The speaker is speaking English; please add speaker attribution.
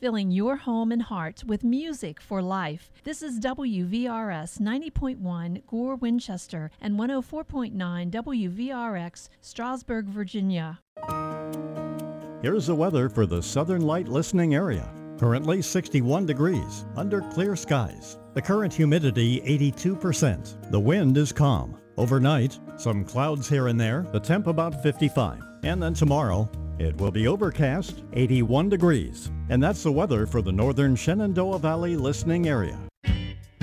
Speaker 1: filling your home and heart with music for life. This is WVRS 90.1 Gore, Winchester, and 104.9 WVRX, Strasburg, Virginia.
Speaker 2: Here's the weather for the Southern Light listening area. Currently 61 degrees, under clear skies. The current humidity 82%. The wind is calm. Overnight, some clouds here and there, the temp about 55. And then tomorrow, it will be overcast, 81 degrees. And that's the weather for the Northern Shenandoah Valley listening area.